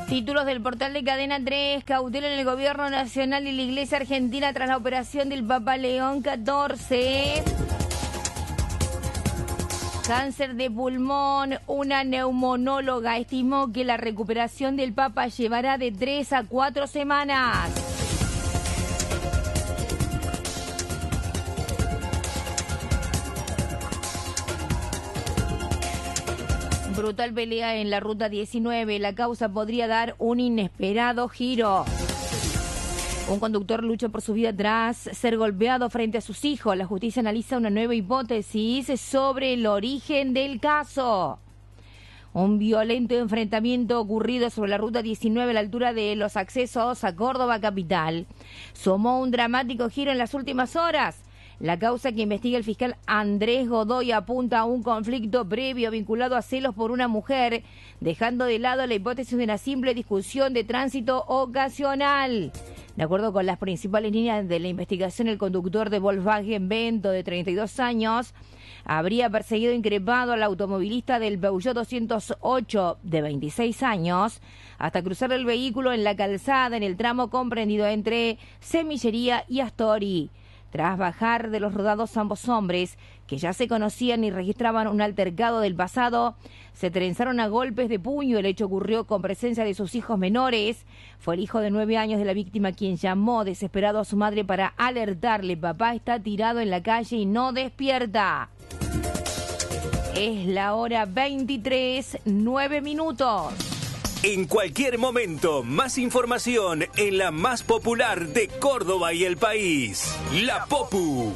Títulos del portal de Cadena 3, cautela en el gobierno nacional y la Iglesia Argentina tras la operación del Papa León XIV. Cáncer de pulmón, una neumonóloga estimó que la recuperación del Papa llevará de 3 a 4 semanas. Brutal pelea en la ruta 19. La causa podría dar un inesperado giro. Un conductor lucha por su vida tras ser golpeado frente a sus hijos. La justicia analiza una nueva hipótesis sobre el origen del caso. Un violento enfrentamiento ocurrido sobre la ruta 19 a la altura de los accesos a Córdoba capital sumó un dramático giro en las últimas horas. La causa que investiga el fiscal Andrés Godoy apunta a un conflicto previo vinculado a celos por una mujer, dejando de lado la hipótesis de una simple discusión de tránsito ocasional. De acuerdo con las principales líneas de la investigación, el conductor de Volkswagen Vento, de 32 años, habría perseguido e increpado al automovilista del Peugeot 208, de 26 años, hasta cruzar el vehículo en la calzada en el tramo comprendido entre Semillería y Astori. Tras bajar de los rodados ambos hombres, que ya se conocían y registraban un altercado del pasado, se trenzaron a golpes de puño. El hecho ocurrió con presencia de sus hijos menores. Fue el hijo de 9 años de la víctima quien llamó desesperado a su madre para alertarle: papá está tirado en la calle y no despierta. Es la hora 23, 9 minutos. En cualquier momento, más información en la más popular de Córdoba y el país, La Popu.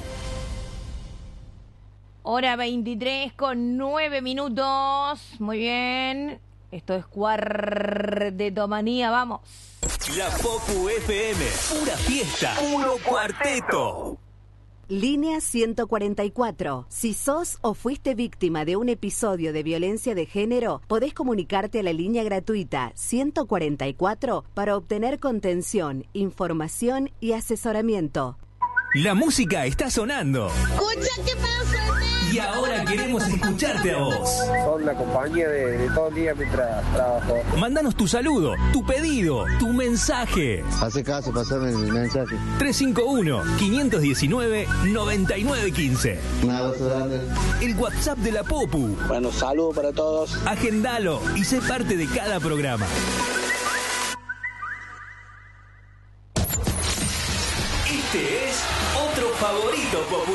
Hora 23 con 9 minutos. Muy bien. Esto es Cuartetomanía. Vamos. La Popu FM. Pura fiesta. Puro cuarteto. Línea 144. Si sos o fuiste víctima de un episodio de violencia de género, podés comunicarte a la línea gratuita 144 para obtener contención, información y asesoramiento. La música está sonando. Escucha qué pasa. Y ahora queremos escucharte a vos. Son la compañía de todo el día mientras trabajo. Mándanos tu saludo, tu pedido, tu mensaje. Hace caso, pasame el mensaje. 351-519-9915. Un abrazo grande. El WhatsApp de La Popu. Bueno, saludos para todos. Agendalo y sé parte de cada programa. Este es otro favorito popular.